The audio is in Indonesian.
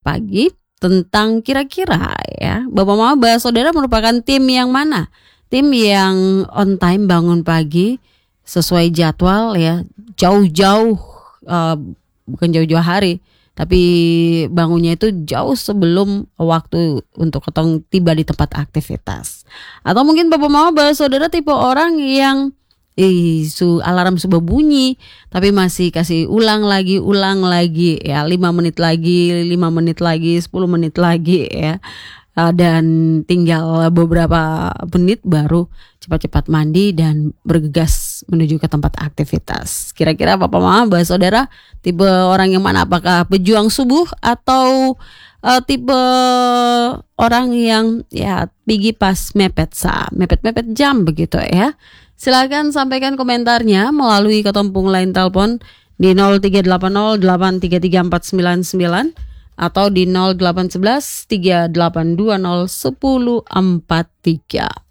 pagi tentang kira-kira ya, Bapak Mama Saudara merupakan tim yang mana? Tim yang on time bangun pagi sesuai jadwal ya, jauh-jauh bukan jauh-jauh hari, tapi bangunnya itu jauh sebelum waktu untuk ketong tiba di tempat aktivitas. Atau mungkin Bapak Mama Saudara tipe orang yang alarm sudah bunyi tapi masih kasih ulang lagi ya, 5 menit lagi, 10 menit lagi ya. Dan tinggal beberapa menit baru cepat-cepat mandi dan bergegas menuju ke tempat aktivitas. Kira-kira Bapak Mama Saudara tipe orang yang mana? Apakah pejuang subuh atau tipe orang yang ya pigi pas mepet jam begitu ya? Silakan sampaikan komentarnya melalui ketempung line telepon di 0380833499 atau di 0811 3820 1043.